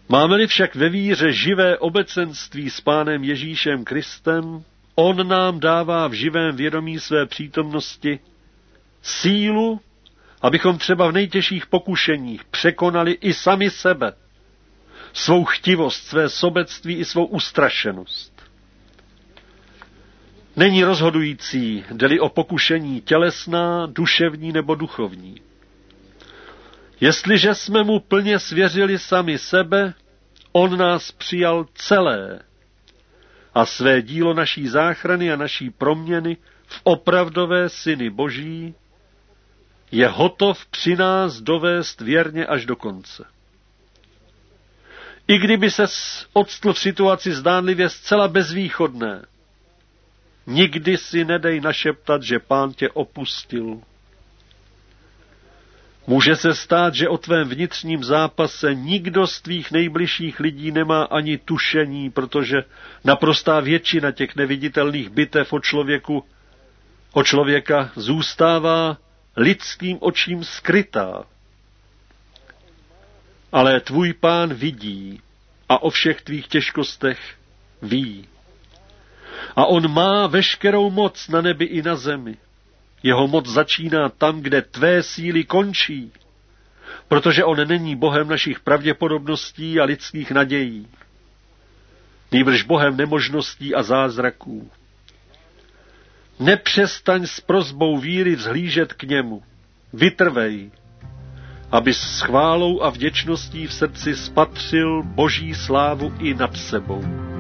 Máme-li však ve víře živé obecenství s Pánem Ježíšem Kristem, on nám dává v živém vědomí své přítomnosti sílu, abychom třeba v nejtěžších pokušeních překonali i sami sebe, svou chtivost, své sobectví i svou ustrašenost. Není rozhodující, jde-li o pokušení tělesná, duševní nebo duchovní. Jestliže jsme mu plně svěřili sami sebe, on nás přijal celé a své dílo naší záchrany a naší proměny v opravdové syny Boží je hotov při nás dovést věrně až do konce. I kdyby ses odstl v situaci zdánlivě zcela bezvýchodné, nikdy si nedej našeptat, že Pán tě opustil. Může se stát, že o tvém vnitřním zápase nikdo z tvých nejbližších lidí nemá ani tušení, protože naprostá většina těch neviditelných bitev o člověka zůstává lidským očím skrytá. Ale tvůj Pán vidí a o všech tvých těžkostech ví. A on má veškerou moc na nebi i na zemi. Jeho moc začíná tam, kde tvé síly končí, protože on není Bohem našich pravděpodobností a lidských nadějí, nýbrž Bohem nemožností a zázraků. Nepřestaň s prosbou víry vzhlížet k němu. Vytrvej, aby s chválou a vděčností v srdci spatřil Boží slávu i nad sebou.